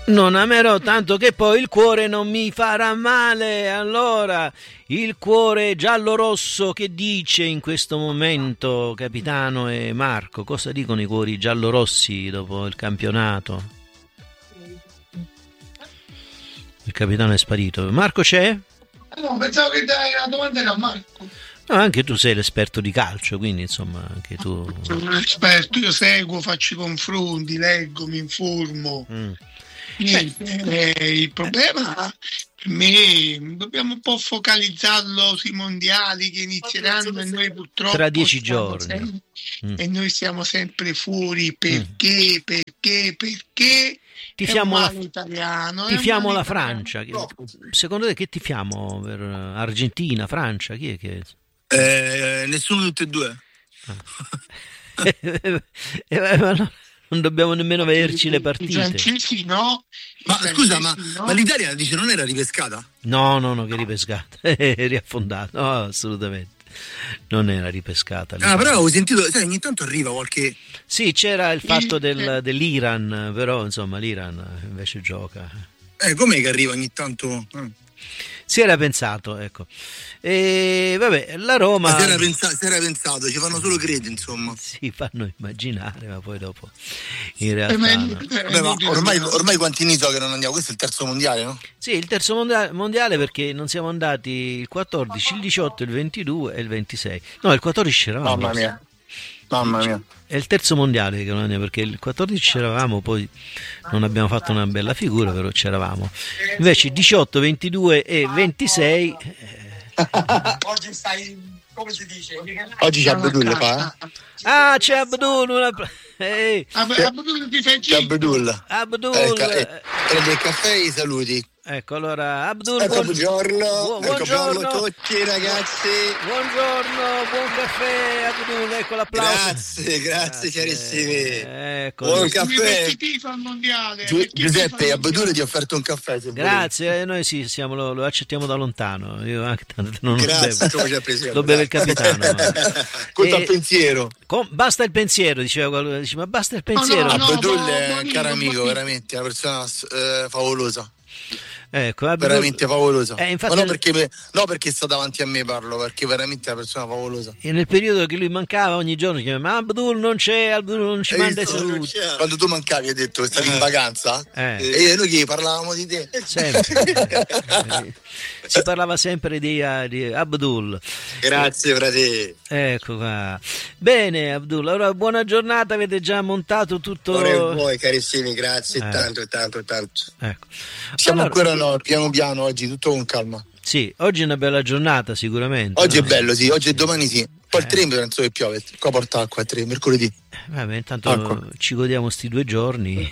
Non amerò tanto che poi il cuore non mi farà male. Allora, il cuore giallo-rosso che dice in questo momento, capitano e Marco? Cosa dicono i cuori giallo-rossi dopo il campionato? Il capitano è sparito. Marco c'è? No, pensavo che la domanda era a Marco. No, anche tu sei l'esperto di calcio, quindi insomma anche tu. Sono un esperto, io seguo, faccio i confronti, leggo, mi informo. Niente, il problema per me dobbiamo un po' focalizzarlo sui mondiali che inizieranno e noi purtroppo tra 10 giorni e noi siamo sempre fuori perché tifiamo la Francia. Secondo te che tifiamo per Argentina, Francia? Chi è che nessuno di tutti e due. Non dobbiamo nemmeno vederci le partite. I francesi no. Ma scusa, ma l'Italia dice non era ripescata? No, che ripescata. È riaffondata. No, assolutamente. Non era ripescata. Però avevo sentito, sai, ogni tanto arriva qualche. Sì, c'era il fatto dell'Iran, però insomma l'Iran invece gioca. Com'è che arriva ogni tanto? Si era pensato, ecco. E vabbè, la Roma. Ma si era pensato, ci fanno solo credere, insomma. Si fanno immaginare, ma poi dopo in realtà. Vabbè, ma ormai quanti anni so che non andiamo? Questo è il terzo mondiale, no? Sì, il terzo mondiale perché non siamo andati il 14, il 18, il 22 e il 26. No, il 14 c'eravamo. Mamma mia. È il terzo mondiale che non andiamo, perché il 14 c'eravamo, poi non abbiamo fatto una bella figura, però c'eravamo. Invece 18, 22 e 26 oggi stai, come si dice? Oggi c'è Abdul, fa? C'è Abdul, Abdul ti fai Abdul. Prende il caffè e i saluti. Ecco, allora Abdul, buongiorno a tutti ragazzi. Buongiorno, buon caffè Abdul, ecco l'applauso. Grazie carissimi. Ecco, buon caffè. Al mondiale. Giuseppe, Abdul ti ha offerto un caffè. Grazie, noi sì, lo accettiamo da lontano. Io anche tanto non lo beve il capitano. Conta il pensiero. Basta il pensiero, diceva qualcuno, ma basta il pensiero. Abdul è un caro amico, veramente, una persona favolosa. Ecco, veramente favolosa. Infatti, ma no perché sta davanti a me, parlo perché veramente è una persona favolosa. E nel periodo che lui mancava ogni giorno chiamava, ma Abdul non c'è, Abdul non ci manda i saluti. Quando tu mancavi hai detto che stavi in vacanza e noi che parlavamo di te sempre. Si parlava sempre di Abdul. Grazie frate. Ecco qua. Bene Abdul, allora buona giornata, avete già montato tutto. Ora voi carissimi, grazie tanto. Ecco. Siamo ancora piano oggi, tutto con calma. Sì, oggi è una bella giornata sicuramente. Oggi è bello, sì, oggi e domani sì. Poi il 3 penso che piove, qua porta acqua il 3, mercoledì. Vabbè, intanto ci godiamo sti 2 giorni.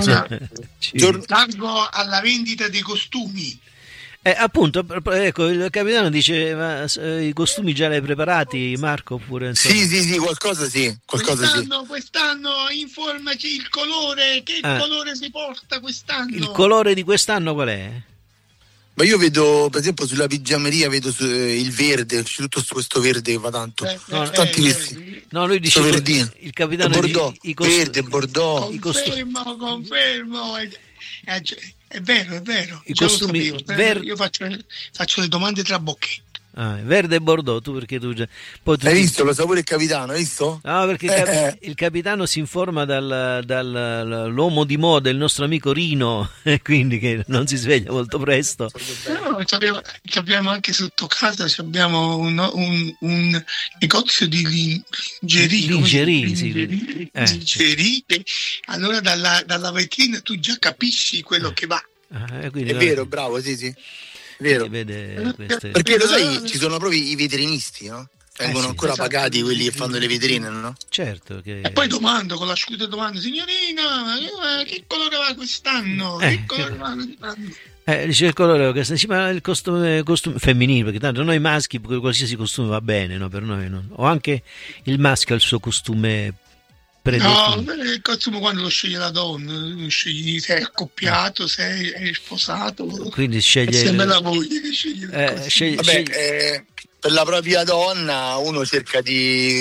Largo alla vendita dei costumi. Appunto, ecco, il capitano dice, ma i costumi già li hai preparati, Marco? Oppure, sì, qualcosa sì. Quest'anno informaci il colore, che colore si porta quest'anno? Il colore di quest'anno qual è? Ma io vedo, per esempio, sulla pigiameria vedo il verde, c'è tutto questo verde che va tanto. Tanti vestiti. No, lui dice il capitano Bordeaux, verde, Bordeaux. Confermo. È vero. I costumi verdi. Io faccio le domande tra bocche. Verde e Bordeaux, tu perché tu già. Hai visto? Lo sa pure il capitano, hai visto? No, perché il capitano si informa dall'uomo di moda, il nostro amico Rino, quindi che non si sveglia molto presto. No, abbiamo anche sotto casa, abbiamo un negozio di lingerie. Allora dalla vetrina tu già capisci quello che va. È vero, bravo, sì. Vero. Perché lo sai, ci sono proprio i vetrinisti, no? Vengono ancora pagati quelli che fanno le vetrine, no? Certo. E poi domando, con la scusa domando, signorina, che colore va quest'anno? Che colore va quest'anno? Dice il colore che ma il costume femminile, perché tanto noi maschi qualsiasi costume va bene, no? Per noi no? O anche il maschio ha il suo costume predetto. No, il costume quando lo sceglie la donna, scegli se è accoppiato, se è sposato. Quindi sceglie. Sembra la moglie che sceglie. Per la propria donna uno cerca di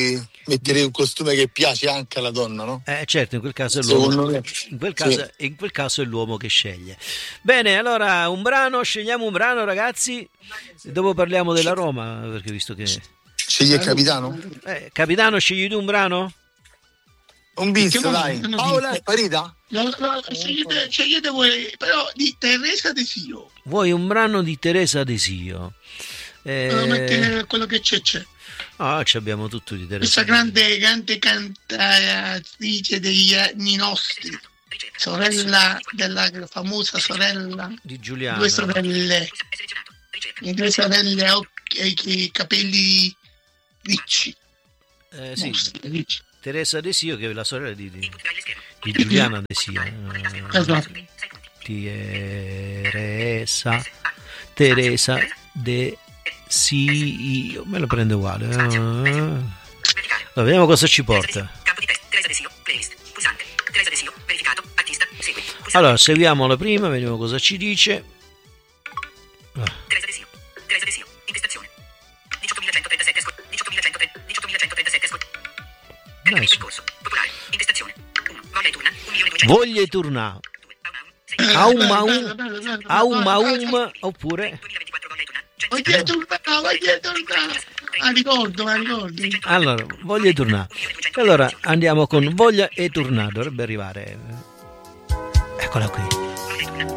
mettere un costume che piace anche alla donna, no? Certo, in quel caso è l'uomo. In quel caso è l'uomo che sceglie. Bene, allora scegliamo un brano, ragazzi. Dopo parliamo della Roma, perché visto che scegli il capitano? Capitano, scegli tu un brano? Un bis, dai. Paola è parita? No, scegliete voi, però di Teresa Desio. Vuoi un brano di Teresa Desio? Mettete quello che c'è. Abbiamo tutto di Teresa. Questa grande cantatrice degli anni nostri, sorella della famosa sorella di Giuliana. Due sorelle capelli ricci. Sì. Ricci. Teresa Desio, che è la sorella di Giuliana Desio. Esatto. Teresa Desio, me lo prende uguale. Allora, vediamo cosa ci porta. Allora, seguiamo la prima, vediamo cosa ci dice. Teresa Desio, intestazione 18.137 Nice. popolare, intestazione 1, voglia e turna, Aum, oppure Voglio tornare. Ricordo. allora voglia e tornare. Allora andiamo con voglia e tornare, dovrebbe arrivare. Eccola qui.